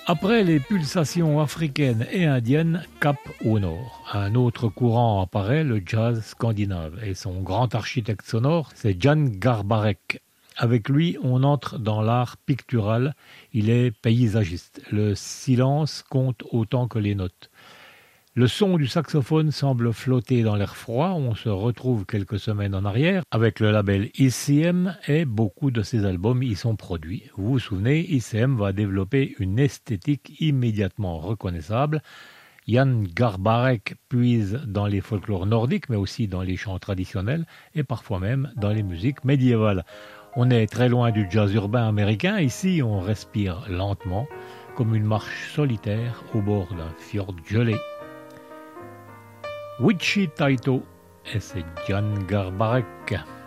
Après les pulsations africaines et indiennes, cap au nord. Un autre courant apparaît, le jazz scandinave. Et son grand architecte sonore, c'est Jan Garbarek. Avec lui, on entre dans l'art pictural. Il est paysagiste. Le silence compte autant que les notes. Le son du saxophone semble flotter dans l'air froid. On se retrouve quelques semaines en arrière avec le label ICM et beaucoup de ses albums y sont produits. Vous vous souvenez, ICM va développer une esthétique immédiatement reconnaissable. Jan Garbarek puise dans les folklores nordiques, mais aussi dans les chants traditionnels et parfois même dans les musiques médiévales. On est très loin du jazz urbain américain. Ici, on respire lentement, comme une marche solitaire au bord d'un fjord gelé. Witchy Taito et c'est Jan Garbarek.